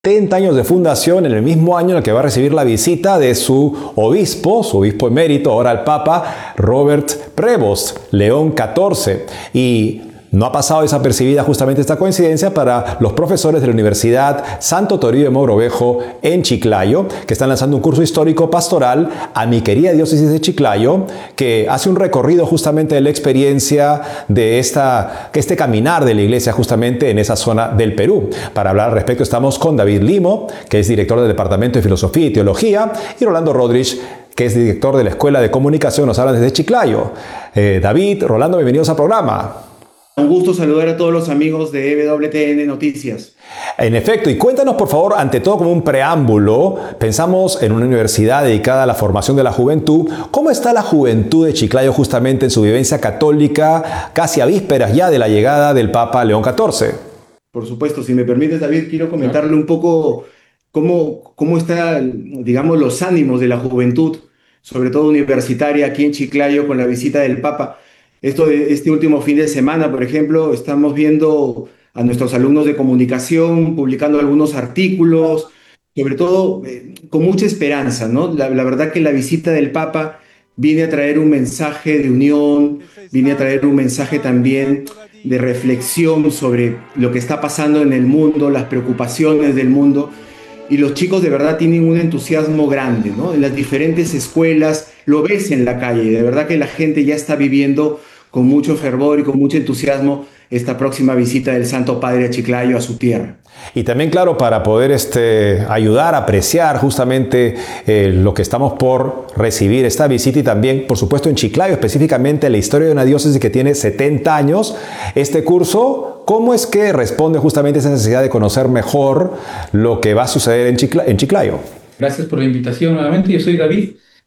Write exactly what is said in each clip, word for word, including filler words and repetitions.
setenta años de fundación en el mismo año en el que va a recibir la visita de su obispo, su obispo emérito, ahora el Papa Robert Prevost, León catorce. Y no ha pasado desapercibida justamente esta coincidencia para los profesores de la Universidad Santo Toribio de Mogrovejo en Chiclayo, que están lanzando un curso histórico pastoral a mi querida diócesis de Chiclayo, que hace un recorrido justamente de la experiencia de esta, este caminar de la iglesia justamente en esa zona del Perú. Para hablar al respecto estamos con David Limo, que es director del Departamento de Filosofía y Teología, y Rolando Rodríguez, que es director de la Escuela de Comunicación. Nos hablan desde Chiclayo. Eh, David, Rolando, bienvenidos al programa. Un gusto saludar a todos los amigos de E W T N Noticias. En efecto, y cuéntanos por favor, ante todo como un preámbulo, pensamos en una universidad dedicada a la formación de la juventud. ¿Cómo está la juventud de Chiclayo justamente en su vivencia católica, casi a vísperas ya de la llegada del Papa León catorce? Por supuesto, si me permites, David, quiero comentarle un poco cómo, cómo están, digamos, los ánimos de la juventud, sobre todo universitaria, aquí en Chiclayo con la visita del Papa. Esto de este último fin de semana, por ejemplo, estamos viendo a nuestros alumnos de comunicación publicando algunos artículos, sobre todo eh, con mucha esperanza, ¿no? La, la verdad que la visita del Papa viene a traer un mensaje de unión, viene a traer un mensaje también de reflexión sobre lo que está pasando en el mundo, las preocupaciones del mundo. Y los chicos de verdad tienen un entusiasmo grande, ¿no? En las diferentes escuelas lo ves en la calle, de verdad que la gente ya está viviendo con mucho fervor y con mucho entusiasmo esta próxima visita del Santo Padre a Chiclayo, a su tierra. Y también, claro, para poder este, ayudar a apreciar justamente eh, lo que estamos por recibir esta visita y también, por supuesto, en Chiclayo, específicamente la historia de una diócesis que tiene setenta años, este curso, ¿cómo es que responde justamente a esa necesidad de conocer mejor lo que va a suceder en, Chicla- en Chiclayo? Gracias por la invitación nuevamente, yo soy David,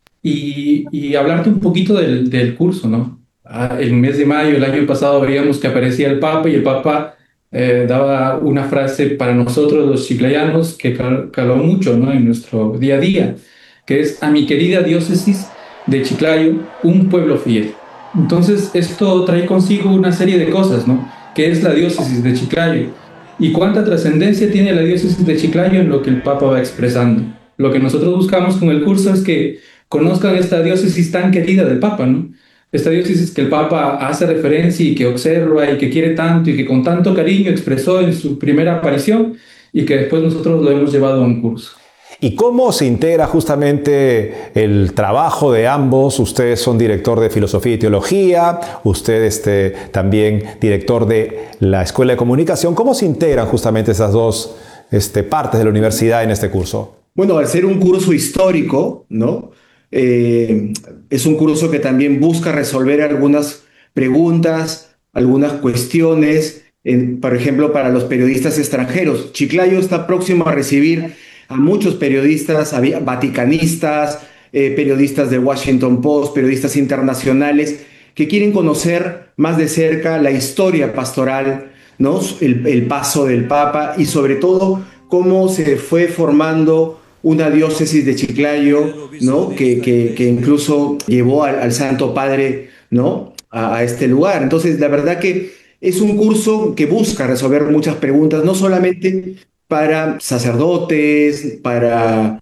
y, y hablarte un poquito del, del curso, ¿no? Ah, el mes de mayo, el año pasado, veíamos que aparecía el Papa y el Papa eh, daba una frase para nosotros los chiclayanos que cal- caló mucho, ¿no? En nuestro día a día, que es: a mi querida diócesis de Chiclayo, un pueblo fiel. Entonces esto trae consigo una serie de cosas, ¿no? ¿Qué es la diócesis de Chiclayo? ¿Y cuánta trascendencia tiene la diócesis de Chiclayo en lo que el Papa va expresando? Lo que nosotros buscamos con el curso es que conozcan esta diócesis tan querida del Papa, ¿no? Esta diócesis que el Papa hace referencia y que observa y que quiere tanto y que con tanto cariño expresó en su primera aparición y que después nosotros lo hemos llevado a un curso. ¿Y cómo se integra justamente el trabajo de ambos? Ustedes son director de Filosofía y Teología, usted este, también director de la Escuela de Comunicación. ¿Cómo se integran justamente esas dos este, partes de la universidad en este curso? Bueno, al ser un curso histórico, ¿no? Eh, es un curso que también busca resolver algunas preguntas, algunas cuestiones, en- por ejemplo, para los periodistas extranjeros. Chiclayo está próximo a recibir a muchos periodistas, a vi- vaticanistas, eh, periodistas de Washington Post, periodistas internacionales, que quieren conocer más de cerca la historia pastoral, ¿no? El, el paso del Papa y sobre todo cómo se fue formando una diócesis de Chiclayo, ¿no? Que, que, que incluso llevó al, al Santo Padre, ¿no? A, a este lugar. Entonces, la verdad que es un curso que busca resolver muchas preguntas, no solamente para sacerdotes, para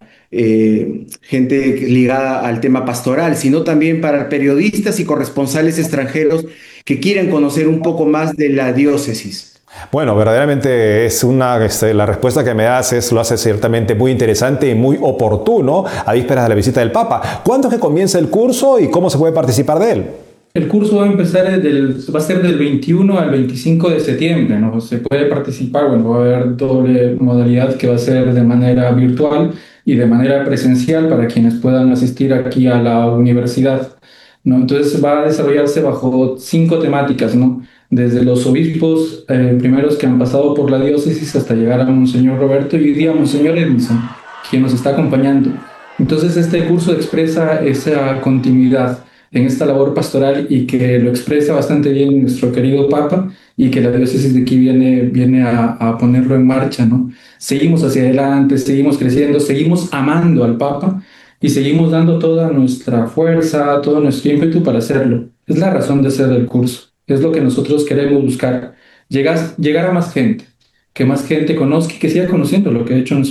eh, gente ligada al tema pastoral, sino también para periodistas y corresponsales extranjeros que quieren conocer un poco más de la diócesis. Bueno, verdaderamente es una, este, la respuesta que me das es, lo hace ciertamente muy interesante y muy oportuno a vísperas de la visita del Papa. ¿Cuándo es que comienza el curso y cómo se puede participar de él? El curso va a empezar del, va a ser del veintiuno al veinticinco de septiembre, ¿no? Se puede participar, bueno, va a haber doble modalidad que va a ser de manera virtual y de manera presencial para quienes puedan asistir aquí a la universidad, ¿no? Entonces va a desarrollarse bajo cinco temáticas, ¿no? Desde los obispos eh, primeros que han pasado por la diócesis hasta llegar a Monseñor Roberto y hoy día Monseñor Edison, quien nos está acompañando. Entonces este curso expresa esa continuidad en esta labor pastoral y que lo expresa bastante bien nuestro querido Papa y que la diócesis de aquí viene, viene a, a ponerlo en marcha, ¿no? Seguimos hacia adelante, seguimos creciendo, seguimos amando al Papa y seguimos dando toda nuestra fuerza, todo nuestro ímpetu para hacerlo. Es la razón de ser del curso, es lo que nosotros queremos buscar, llegar, llegar a más gente, que más gente conozca y que siga conociendo lo que he hecho en